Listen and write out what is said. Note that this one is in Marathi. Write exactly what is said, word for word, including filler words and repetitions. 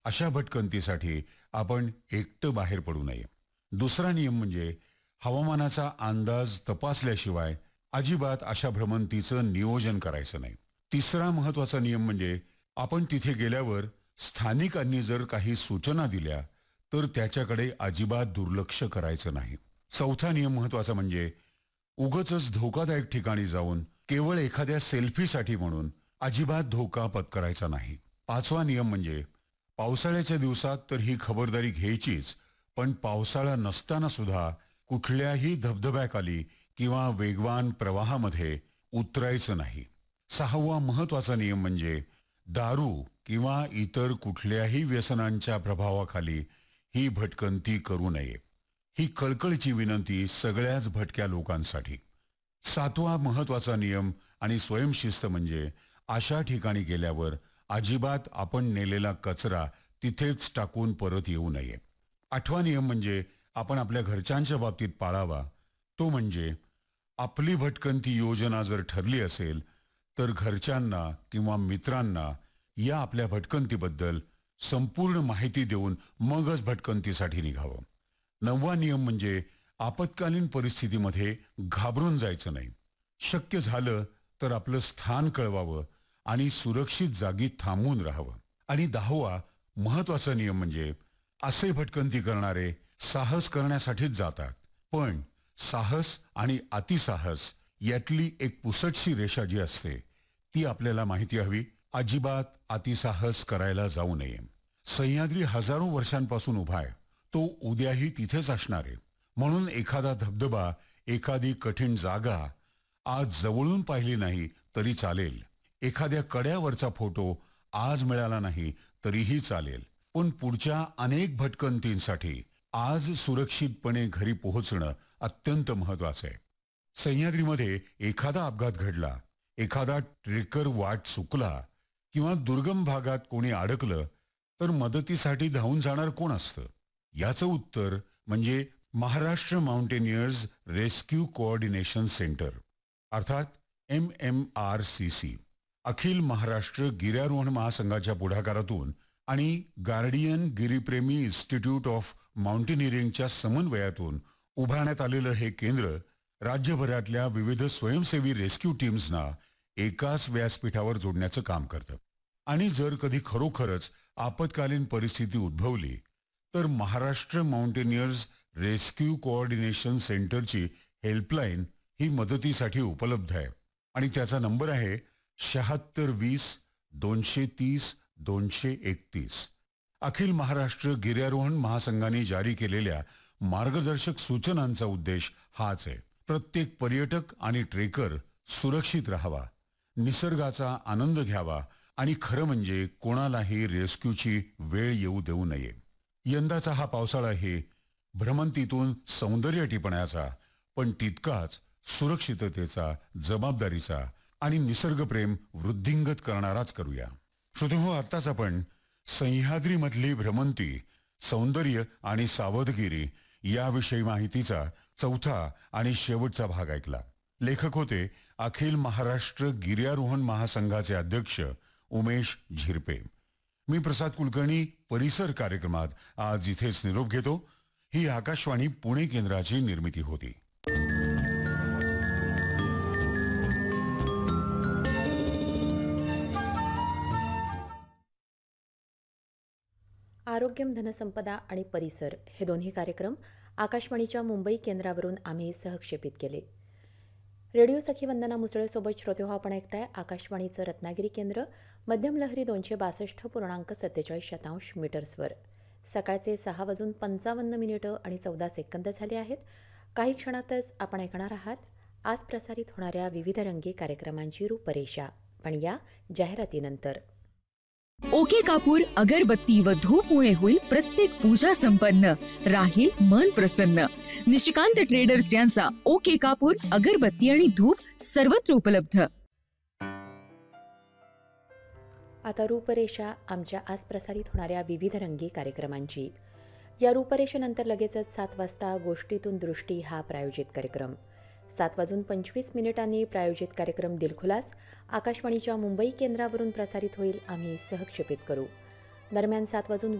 अशा भटकंतीसाठी आपण एकटं बाहेर पडू नये. दुसरा नियम म्हणजे हवामानाचा अंदाज तपासल्याशिवाय अजिबात अशा भ्रमंतीचं नियोजन करायचं नाही. तिसरा महत्वाचा नियम म्हणजे आपण तिथे गेल्यावर स्थानिकांनी जर काही सूचना दिल्या तर त्याच्याकडे अजिबात दुर्लक्ष करायचं नाही. चौथा नियम महत्वाचा म्हणजे उगाचच धोकादायक ठिकाणी जाऊन केवळ एखाद्या सेल्फीसाठी म्हणून अजिबात धोका पत्करायचा नाही. पाचवा नियम म्हणजे पावसाळ्याच्या दिवसात तर ही खबरदारी घ्यायचीच, पण पावसाळा नसताना सुद्धा कुठल्याही धबधब्याखाली किंवा वेगवान प्रवाहामध्ये उतरायचं नाही. सहावा महत्वाचा नियम म्हणजे दारू किंवा इतर कुठल्याही व्यसनांच्या प्रभावाखाली ही भटकंती करू नये. ही कळकळीची विनंती सगळ्याच भटक्या लोकांसाठी. सातवा महत्वाचा नियम आणि स्वयंशिस्त म्हणजे अशा ठिकाणी गेल्यावर अजिबात आपण नेलेला कचरा तिथेच टाकून परत येऊ नये. आठवा नियम म्हणजे आपण आपल्या घरच्यांच्या बाबतीत पाळावा, तो म्हणजे आपली भटकंती योजना जर ठरली असेल तर घरच्यांना किंवा मित्रांना या आपल्या भटकंतीबद्दल संपूर्ण माहिती देऊन मगच भटकंतीसाठी निघावं. नववा नियम म्हणजे आपत्कालीन परिस्थितीमध्ये घाबरून जायचं नाही. शक्य झालं तर आपलं स्थान कळवावं आणि सुरक्षित जागी थांबून राहावं. आणि दहावा महत्वाचा नियम म्हणजे असे भटकंती करणारे साहस करण्यासाठीच जातात, पण साहस आणि अतिसाहस यातली एक पुसटशी रेषा जी असते ती आपल्याला माहिती हवी. अजिबात अतिसाहस करायला जाऊ नये. सह्याद्री हजारो वर्षांपासून उभा आहे, तो उद्याही तिथेच असणार आहे. म्हणून एखादा धबधबा, एखादी कठीण जागा आज जवळून पाहिली नाही तरी चालेल, एखाद्या कड्यावरचा फोटो आज मिळाला नाही तरीही चालेल, पण पुढच्या अनेक भटकंतींसाठी आज सुरक्षितपणे घरी पोहोचणं अत्यंत महत्वाचं आहे. सह्याद्रीमध्ये एखादा अपघात घडला, एखादा ट्रेकर वाट चुकला किंवा दुर्गम भागात कोणी अडकलं तर मदतीसाठी धावून जाणार कोण असतं? याचं उत्तर म्हणजे Maharashtra mountaineers rescue coordination centre, अर्थात M M R C C. अखिल महाराष्ट्र गिर्यारोहण महासंघाच्या पुढाकारातून आणि गार्डियन गिरीप्रेमी इन्स्टिट्यूट ऑफ माउंटेनिअरिंगच्या समन्वयातून उभारण्यात आलेलं हे केंद्र राज्यभरातल्या विविध स्वयंसेवी रेस्क्यू टीम्सना एकाच व्यासपीठावर जोडण्याचं काम करतं. आणि जर कधी खरोखरच आपत्कालीन परिस्थिती उद्भवली तर महाराष्ट्र माउंटेनियर्स रेस्क्यू कोऑर्डिनेशन सेंटरची हेल्पलाईन ही मदतीसाठी उपलब्ध आहे आणि त्याचा नंबर आहे शहात्तर वीस दोनशे तीस दोनशे एकतीस. अखिल महाराष्ट्र गिर्यारोहण महासंघाने जारी केलेल्या मार्गदर्शक सूचनांचा उद्देश हाच आहे. प्रत्येक पर्यटक आणि ट्रेकर सुरक्षित राहावा, निसर्गाचा आनंद घ्यावा आणि खरं म्हणजे कोणालाही रेस्क्यूची वेळ येऊ देऊ नये. यंदाचा हा पावसाळा हे भ्रमंतीतून सौंदर्य टिपण्याचा, पण तितकाच सुरक्षिततेचा, जबाबदारीचा आणि निसर्गप्रेम वृद्धिंगत करणाराच करूया. श्रोतेहो, आत्ताच आपण सह्याद्रीमधली भ्रमंती, सौंदर्य आणि सावधगिरी याविषयी माहितीचा चौथा आणि शेवटचा भाग ऐकला. लेखक होते अखिल महाराष्ट्र गिर्यारोहण महासंघाचे अध्यक्ष उमेश झिरपे. मी प्रसाद कुलकर्णी परिसर कार्यक्रमात आज इथेच निरोप घेतो. ही आकाशवाणी पुणे केंद्राची निर्मिती होती. आरोग्यम, धनसंपदा आणि परिसर हे दोन्ही कार्यक्रम आकाशवाणीच्या मुंबई केंद्रावरून आम्ही सहक्षेपित केले. रेडिओ सखी वंदना मुसळेसोबत श्रोते हो आपण ऐकताय आकाशवाणीचं रत्नागिरी केंद्र, मध्यम लहरी दोनशे बासष्ट पूर्णांक सत्तेचाळीस शतांश मीटर्सवर. सकाळचे सहा वाजून पंचावन्न मिनिटं आणि चौदा सेकंद झाले आहेत. काही क्षणातच आपण ऐकणार आहात आज प्रसारित होणाऱ्या विविध रंगी कार्यक्रमांची रूपरेषा, पण या जाहिरातीनंतर. ओके कापूर, अगरबत्ती व धूपमुळे होईल प्रत्येक पूजा संपन्न, राहील मन प्रसन्न. निशिकांत ट्रेडर्स यांचा ओके कापूर, अगरबत्ती आणि धूप सर्वत्र उपलब्ध. आता रूपरेषा आमच्या आज प्रसारित होणाऱ्या विविध रंगी कार्यक्रमांची. या रूपरेषेनंतर लगेचच सात वाजता गोष्टीतून दृष्टी हा प्रायोजित कार्यक्रम. सात वाजून पंचवीस मिनिटांनी प्रायोजित कार्यक्रम दिलखुलास आकाशवाणीच्या मुंबई केंद्रावरून प्रसारित होईल. आम्ही सहक्षेपित करू. दरम्यान सात वाजून